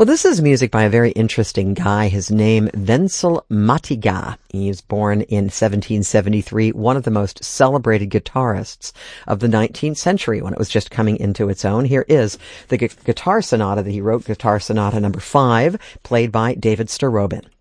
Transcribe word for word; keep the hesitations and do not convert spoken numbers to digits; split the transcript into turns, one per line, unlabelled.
Well, this is music by a very interesting guy. His name, Wenzel Mattiga. He was born in seventeen seventy-three, one of the most celebrated guitarists of the nineteenth century when it was just coming into its own. Here is the gu- guitar sonata that he wrote, Guitar Sonata number five, played by David Starobin.